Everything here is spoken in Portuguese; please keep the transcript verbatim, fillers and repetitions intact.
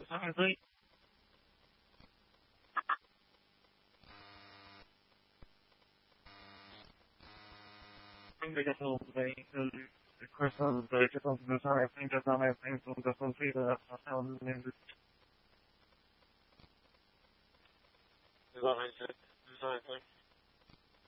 mensagens aí. Indicação bem, questão da questão de mensagens, indicação é sem publicação de ação de exatamente, exatamente.